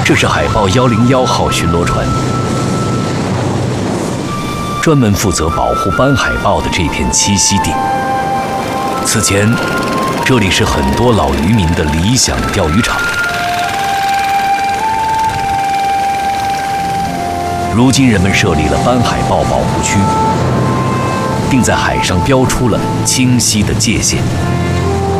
这是海豹101号巡逻船，专门负责保护斑海豹的这片栖息地。此前，这里是很多老渔民的理想钓鱼场。如今人们设立了斑海豹保护区，并在海上标出了清晰的界限。